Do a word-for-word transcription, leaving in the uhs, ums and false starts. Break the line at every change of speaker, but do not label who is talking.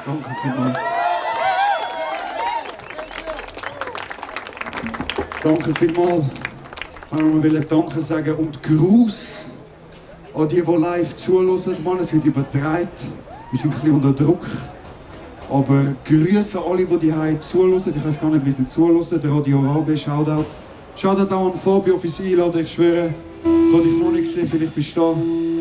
Danke vielmals. Danke vielmals. Ich wollte noch Danke sagen und Gruß an die, die live zuhören. Mann, es wird übertragen. Wir sind ein bisschen unter Druck. Aber grüße alle, die die hier zuhören. Ich weiß gar nicht, wie viele zuhören. Der Radio Rabe, Shoutout. Shoutout auch an Fabio fürs Einladen. Ich schwöre, ich habe dich noch nicht gesehen, vielleicht bist du da.